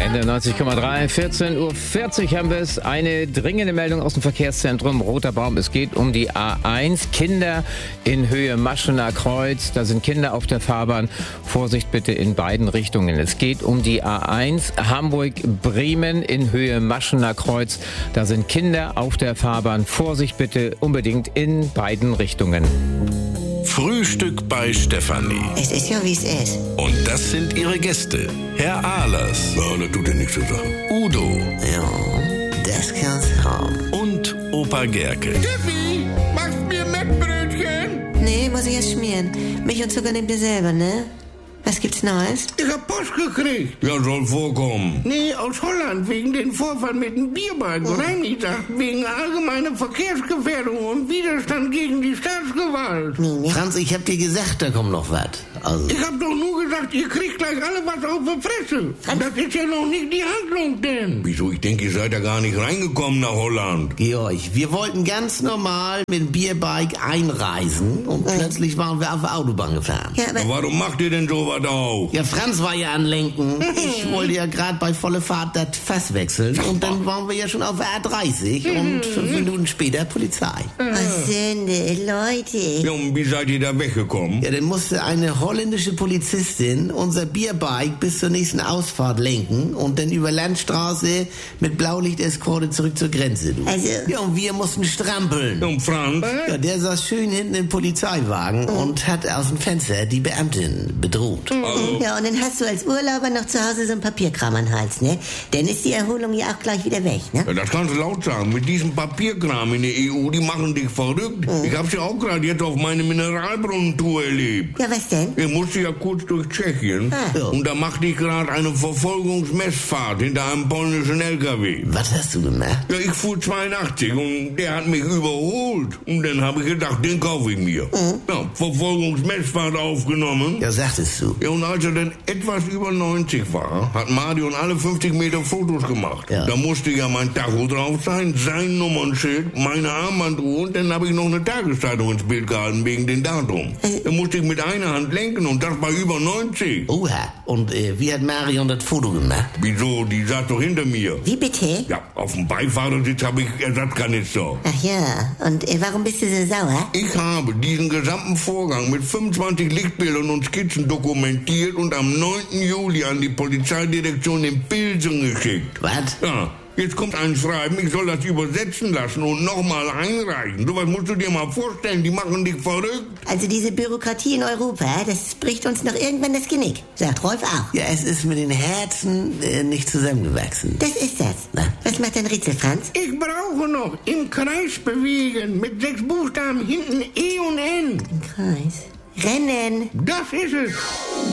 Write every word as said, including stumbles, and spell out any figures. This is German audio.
N D R neunzig Komma drei, vierzehn Uhr vierzig haben wir es. Eine dringende Meldung aus dem Verkehrszentrum Roter Baum. Es geht um die A eins. Kinder in Höhe Maschener Kreuz. Da sind Kinder auf der Fahrbahn. Vorsicht bitte in beiden Richtungen. Es geht um die A eins Hamburg-Bremen in Höhe Maschener Kreuz. Da sind Kinder auf der Fahrbahn. Vorsicht bitte unbedingt in beiden Richtungen. Frühstück bei Stefanie. Es ist ja, wie es ist. Und das sind ihre Gäste. Herr Ahlers. Ja, das tut ja nichts zu sagen. Udo. Ja, das kann's haben. Und Opa Gerke. Steffi, machst mir Mettbrötchen? Nee, muss ich erst schmieren. Milch und Zucker nehmt ihr selber, ne? Was gibt's Neues? Ich hab Post gekriegt. Ja, soll vorkommen. Nee, aus Holland, wegen den Vorfall mit dem Bierbalken. Oh. Reinigungssache, wegen allgemeiner Verkehrsgefährdung und Widerstand gegen die Staatsgewalt. Nee, ne? Franz, ich hab dir gesagt, da kommt noch was. Also, Ich hab doch nur gesagt, ihr kriegt gleich alle was auf die Fresse. Das ist ja noch nicht die Handlung denn. Wieso? Ich denke, ihr seid ja gar nicht reingekommen nach Holland. Georg, wir wollten ganz normal mit dem Bierbike einreisen und plötzlich waren wir auf der Autobahn gefahren. Ja, aber Aber warum macht ihr denn sowas auch? Ja, Franz war ja an Lenken. Ich wollte ja gerade bei voller Fahrt das Fass wechseln. Und dann waren wir ja schon auf A dreißig und fünf Minuten später Polizei. was Sünde, Leute. Ja, und wie seid ihr da weggekommen? Ja, dann musste eine holländische Polizistin unser Bierbike bis zur nächsten Ausfahrt lenken und dann über Landstraße mit Blaulichteskorte zurück zur Grenze. Du. Also- Ja, und wir mussten strampeln. Und Franz? Ja, der saß schön hinten im Polizeiwagen und hat aus dem Fenster die Beamtin bedroht. Ja, und dann hast du als Urlauber noch zu Hause so ein Papierkram am Hals, ne? Dann ist die Erholung ja auch gleich wieder weg, ne? Ja, das kannst du laut sagen. Mit diesem Papierkram in der E U, die machen dich verrückt. Ich hab's ja auch gerade jetzt auf meine Mineralbrunnentour erlebt. Ja, was denn? Ich musste ja kurz durch Tschechien Ah. und da machte ich gerade eine Verfolgungsmessfahrt hinter einem polnischen L K W. Was hast du gemacht? Ja, ich fuhr zweiundachtzig und der hat mich überholt. Und dann habe ich gedacht, den kaufe ich mir. Ja, Verfolgungsmessfahrt aufgenommen. Ja, sagtest du. Ja, und als er dann etwas über neunzig war, hat Marion alle fünfzig Meter Fotos gemacht. Ja. Da musste ja mein Tacho drauf sein, sein Nummernschild, meine Armbanduhr und dann habe ich noch eine Tageszeitung ins Bild gehalten wegen dem Datum. Da musste ich mit einer Hand lenken und das bei über neunzig. Oha. Und äh, wie hat Marion das Foto gemacht? Wieso? Die saß doch hinter mir. Wie bitte? Ja, auf dem Beifahrersitz habe ich Ersatzkanister. Ach ja, und äh, warum bist du so sauer? Ich habe diesen gesamten Vorgang mit fünfundzwanzig Lichtbildern und Skizzen dokumentiert und am neunten Juli an die Polizeidirektion in Pilsen geschickt. Was? Ja, jetzt kommt ein Schreiben, ich soll das übersetzen lassen und nochmal einreichen. Sowas musst du dir mal vorstellen, die machen dich verrückt. Also diese Bürokratie in Europa, das bricht uns noch irgendwann das Genick. Sagt Rolf auch. Ja, es ist mit den Herzen äh, nicht zusammengewachsen. Das ist das. Na? Was macht dein Rätsel, Franz? Ich brauche noch im Kreis bewegen mit sechs Buchstaben hinten E und N. Im Kreis. Rennen. Das ist es.